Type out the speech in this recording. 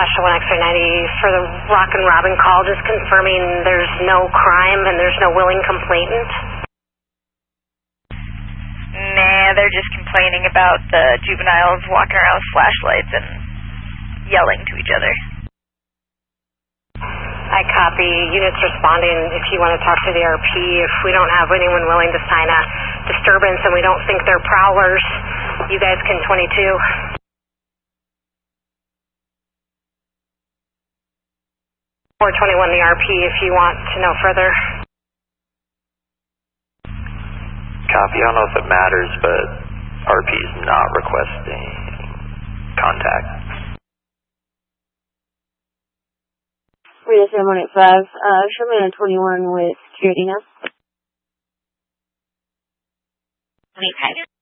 One X-ray 90 for the Rock and Robin call, just confirming there's no crime and there's no willing complainant. Nah, they're just complaining about the juveniles walking around with flashlights and yelling to each other. I copy. Units responding if you want to talk to the RP. If we don't have anyone willing to sign a disturbance and we don't think they're prowlers, you guys can 22. 421 the RP if you want to know further. Copy. I don't know if it matters, but RP is not requesting contact. Radio 7185, show me on 21 with security now. 25.